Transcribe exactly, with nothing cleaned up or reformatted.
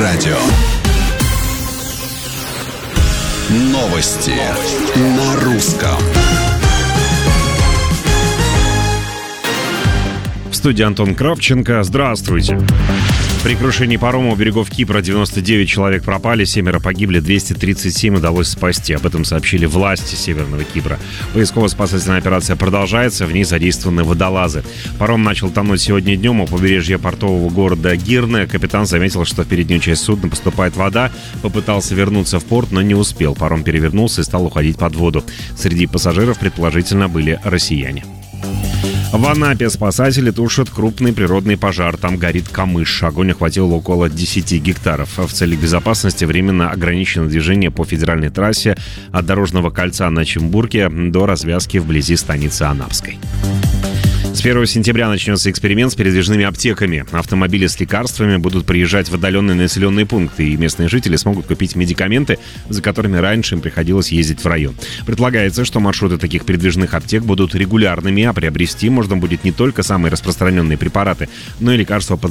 радио. Новости на русском. В студии Антон Кравченко. Здравствуйте. При крушении парома у берегов Кипра девяносто девять человек пропали, семеро погибли, двести тридцать семь удалось спасти. Об этом сообщили власти Северного Кипра. Поисково-спасательная операция продолжается, в ней задействованы водолазы. Паром начал тонуть сегодня днем у побережья портового города Гирне. Капитан заметил, что в переднюю часть судна поступает вода, попытался вернуться в порт, но не успел. Паром перевернулся и стал уходить под воду. Среди пассажиров, предположительно, были россияне. В Анапе спасатели тушат крупный природный пожар. Там горит камыш. Огонь охватил около десяти гектаров. В целях безопасности временно ограничено движение по федеральной трассе от Дорожного кольца на Чимбурге до развязки вблизи станицы Анапской. С первого сентября начнется эксперимент с передвижными аптеками. Автомобили с лекарствами будут приезжать в отдаленные населенные пункты, и местные жители смогут купить медикаменты, за которыми раньше им приходилось ездить в район. Предполагается, что маршруты таких передвижных аптек будут регулярными, а приобрести можно будет не только самые распространенные препараты, но и лекарства под